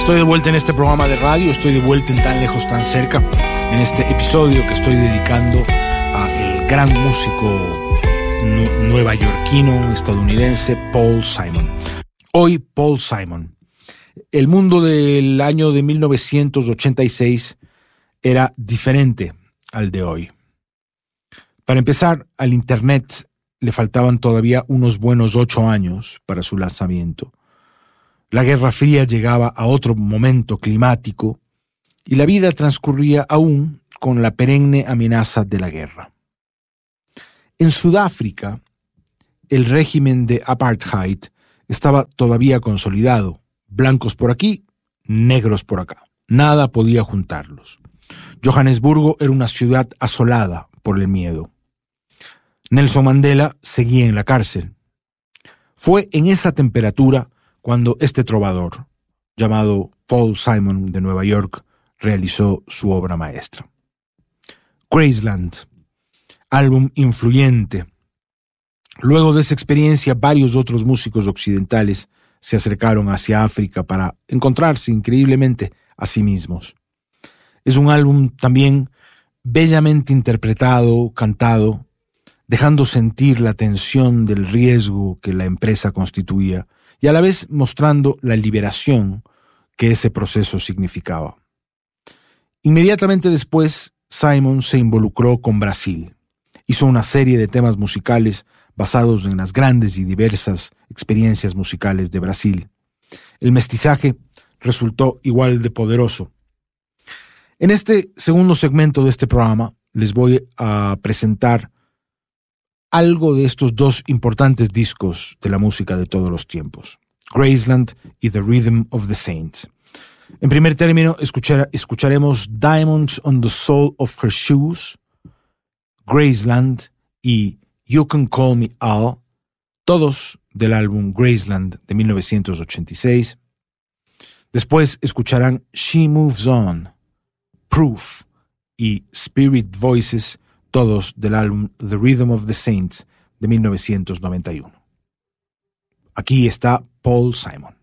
Estoy de vuelta en este programa de radio, estoy de vuelta en Tan Lejos, Tan Cerca, en este episodio que estoy dedicando a el gran músico nuevayorquino, estadounidense, Paul Simon. Hoy, Paul Simon. El mundo del año de 1986 era diferente al de hoy. Para empezar, al Internet le faltaban todavía unos buenos 8 años para su lanzamiento. La Guerra Fría llegaba a otro momento climático y la vida transcurría aún con la perenne amenaza de la guerra. En Sudáfrica, el régimen de apartheid estaba todavía consolidado. Blancos por aquí, negros por acá. Nada podía juntarlos. Johannesburgo era una ciudad asolada por el miedo. Nelson Mandela seguía en la cárcel. Fue en esa temperatura cuando este trovador, llamado Paul Simon de Nueva York, realizó su obra maestra. Graceland, álbum influyente. Luego de esa experiencia, varios otros músicos occidentales se acercaron hacia África para encontrarse increíblemente a sí mismos. Es un álbum también bellamente interpretado, cantado, dejando sentir la tensión del riesgo que la empresa constituía y a la vez mostrando la liberación que ese proceso significaba. Inmediatamente después, Simon se involucró con Brasil. Hizo una serie de temas musicales basados en las grandes y diversas experiencias musicales de Brasil. El mestizaje resultó igual de poderoso. En este segundo segmento de este programa les voy a presentar algo de estos dos importantes discos de la música de todos los tiempos, Graceland y The Rhythm of the Saints. En primer término, escucharemos Diamonds on the Sole of Her Shoes, Graceland y You Can Call Me Al, todos del álbum Graceland de 1986. Después escucharán She Moves On, Proof y Spirit Voices, todos del álbum The Rhythm of the Saints de 1991. Aquí está Paul Simon.